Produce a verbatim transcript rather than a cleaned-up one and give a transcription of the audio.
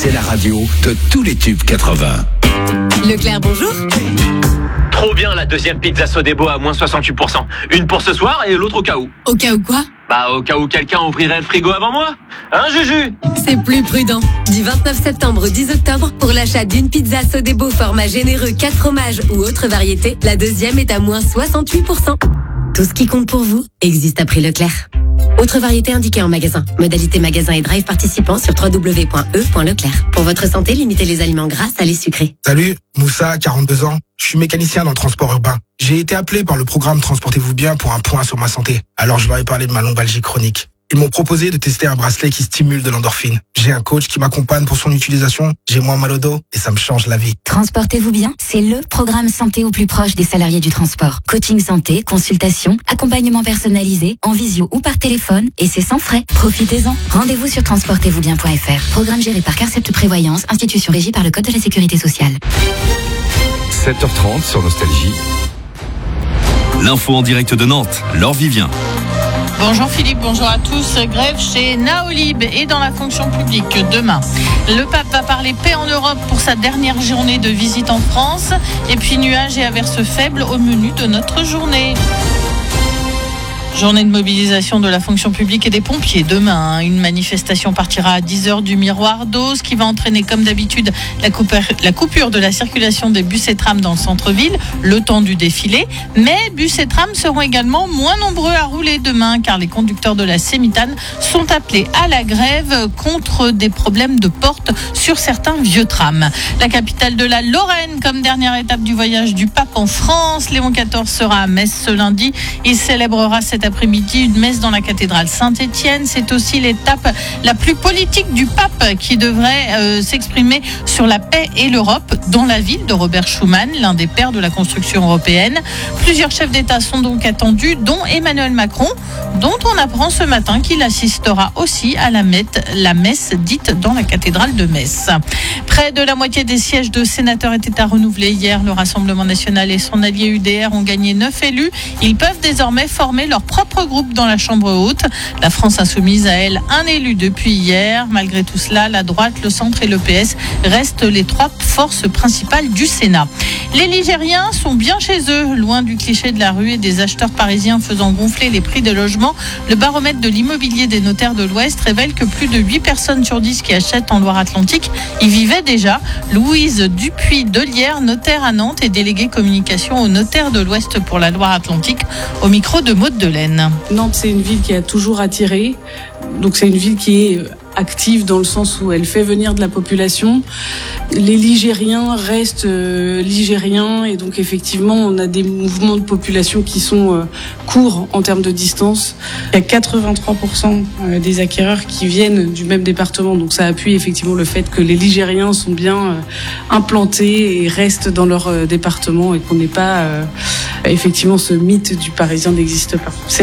c'est la radio de tous les tubes quatre-vingts. Leclerc, bonjour. Trop bien la deuxième pizza Sodebo à moins soixante-huit pour cent. Une pour ce soir et l'autre au cas où. Au cas où quoi? Bah au cas où quelqu'un ouvrirait le frigo avant moi. Hein Juju? C'est plus prudent. Du vingt-neuf septembre au dix octobre, pour l'achat d'une pizza Sodebo format généreux quatre fromages ou autre variété, la deuxième est à moins soixante-huit pour cent. Tout ce qui compte pour vous existe à prix Leclerc. Autre variété indiquée en magasin. Modalité magasin et drive participant sur w w w point e point leclerc. Pour votre santé, limitez les aliments gras, salés, sucrés. Salut, Moussa, quarante-deux ans. Je suis mécanicien dans le transport urbain. J'ai été appelé par le programme Transportez-vous bien pour un point sur ma santé. Alors je leur ai parlé de ma lombalgie chronique. Ils m'ont proposé de tester un bracelet qui stimule de l'endorphine. J'ai un coach qui m'accompagne pour son utilisation. J'ai moins mal au dos et ça me change la vie. Transportez-vous bien, c'est le programme santé au plus proche des salariés du transport. Coaching santé, consultation, accompagnement personnalisé, en visio ou par téléphone, et c'est sans frais. Profitez-en. Rendez-vous sur transportez vous bien point f r. Programme géré par Carcept Prévoyance, institution régie par le Code de la Sécurité sociale. sept heures trente sur Nostalgie. L'info en direct de Nantes, Laure Vivien. Bonjour Philippe, bonjour à tous. Grève chez Naolib et dans la fonction publique demain. Le pape va parler paix en Europe pour sa dernière journée de visite en France. Et puis nuages et averses faibles au menu de notre journée. Journée de mobilisation de la fonction publique et des pompiers demain. Une manifestation partira à dix heures du Miroir d'Eau, ce qui va entraîner comme d'habitude la coupure, la coupure de la circulation des bus et trams dans le centre-ville, le temps du défilé. Mais bus et trams seront également moins nombreux à rouler demain car les conducteurs de la Sémitane sont appelés à la grève contre des problèmes de porte sur certains vieux trams. La capitale de la Lorraine, comme dernière étape du voyage du pape en France, Léon quatorze sera à Metz ce lundi. Il célébrera cette après-midi une messe dans la cathédrale Saint-Étienne. C'est aussi l'étape la plus politique du pape qui devrait euh, s'exprimer sur la paix et l'Europe dans la ville de Robert Schuman, l'un des pères de la construction européenne. Plusieurs chefs d'État sont donc attendus, dont Emmanuel Macron, dont on apprend ce matin qu'il assistera aussi à la, mette, la messe dite dans la cathédrale de Metz. Près de la moitié des sièges de sénateurs étaient à renouveler hier. Le Rassemblement national et son allié U D R ont gagné neuf élus. Ils peuvent désormais former leur propre groupe dans la Chambre haute. La France insoumise a, elle, un élu depuis hier. Malgré tout cela, la droite, le centre et le P S restent les trois forces principales du Sénat. Les Ligériens sont bien chez eux, loin du cliché de la rue et des acheteurs parisiens faisant gonfler les prix des logements. Le baromètre de l'immobilier des notaires de l'Ouest révèle que plus de huit personnes sur dix qui achètent en Loire-Atlantique y vivaient déjà. Louise Dupuis-Delière, notaire à Nantes et déléguée communication au notaire de l'Ouest pour la Loire-Atlantique, au micro de Maude Delaine. Nantes, c'est une ville qui a toujours attiré. Donc c'est une ville qui est active dans le sens où elle fait venir de la population. Les Ligériens restent euh, Ligériens et donc effectivement on a des mouvements de population qui sont euh, courts en termes de distance. Il y a quatre-vingt-trois pour cent des acquéreurs qui viennent du même département, donc ça appuie effectivement le fait que les Ligériens sont bien euh, implantés et restent dans leur euh, département et qu'on n'ait pas euh, effectivement ce mythe du Parisien n'existe pas. C'est